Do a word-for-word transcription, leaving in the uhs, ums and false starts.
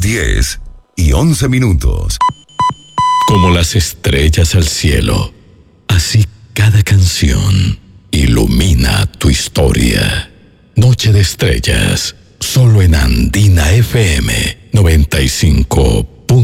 diez y once minutos. Como las estrellas al cielo, así cada canción ilumina tu historia. Noche de Estrellas, solo en Andina F M noventa y cinco